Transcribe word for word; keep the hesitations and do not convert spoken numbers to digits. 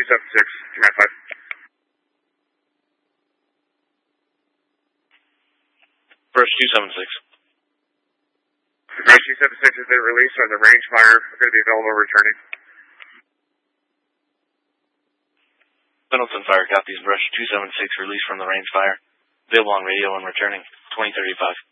seven six, command five. Brush two seven six. Brush two seven six has been released on the range fire. We're going to be available returning. Pendleton Fire copies. Brush two seven six released from the range fire. Available on radio and returning. twenty thirty-five.